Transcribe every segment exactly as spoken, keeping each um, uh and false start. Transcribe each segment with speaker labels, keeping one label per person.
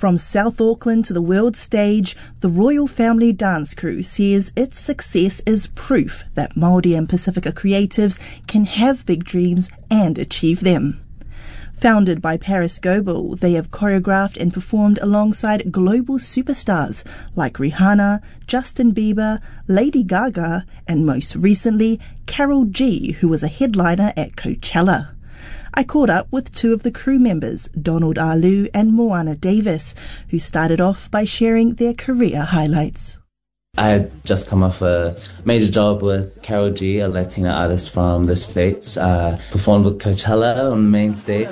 Speaker 1: From South Auckland to the world stage, the Royal Family Dance Crew says its success is proof that Māori and Pacifica creatives can have big dreams and achieve them. Founded by Paris Goebel, they have choreographed and performed alongside global superstars like Rihanna, Justin Bieber, Lady Gaga, and most recently, Karol G, who was a headliner at Coachella. I caught up with two of the crew members, Donald Alu and Moana Davis, who started off by sharing their career highlights.
Speaker 2: I had just come off a major job with Karol G, a Latina artist from the States. Uh, performed with Coachella on the main stage.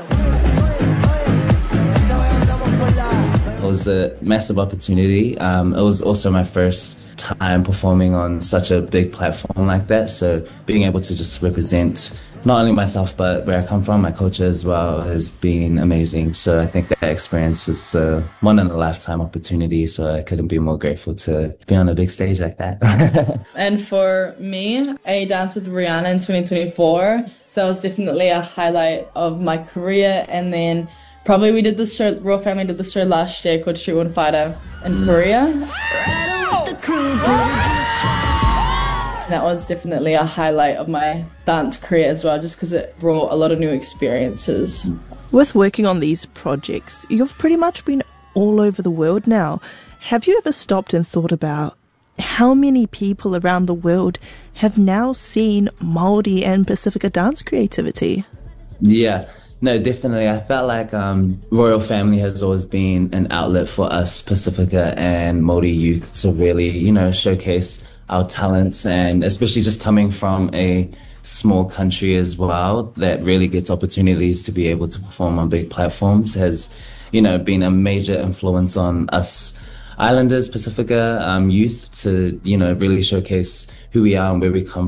Speaker 2: It was a massive opportunity. Um, it was also my first time performing on such a big platform like that, so being able to just represent not only myself but where I come from, my culture as well, has been amazing. So I think that experience is a one in a lifetime opportunity, so I couldn't be more grateful to be on a big stage like that.
Speaker 3: And for me, I danced with Rihanna in twenty twenty-four, so that was definitely a highlight of my career. And then probably we did this show, Royal Family did this show last year called Street One Fighter in mm. Korea. That was definitely a highlight of my dance career as well, just because it brought a lot of new experiences.
Speaker 1: With working on these projects, you've pretty much been all over the world now. Have you ever stopped and thought about how many people around the world have now seen Māori and Pacifica dance creativity?
Speaker 2: Yeah. No, definitely. I felt like um, Royal Family has always been an outlet for us Pacifica and Māori youth to really, you know, showcase our talents, and especially just coming from a small country as well that really gets opportunities to be able to perform on big platforms has, you know, been a major influence on us Islanders, Pacifica um, youth to, you know, really showcase who we are and where we come